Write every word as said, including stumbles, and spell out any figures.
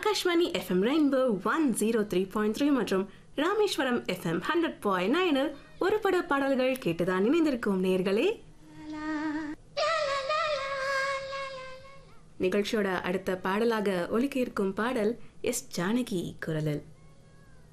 Akashvani FM rainbow one zero three point three மற்றும் Rameswaram FM hundred point நைனில் ஒரு பட பாடல்கள் கேட்டுதான் இணைந்திருக்கும் நேர்களே. நிகழ்ச்சியோட அடுத்த பாடலாக ஒலிக்க இருக்கும் பாடல் எஸ் ஜானகி குரலில்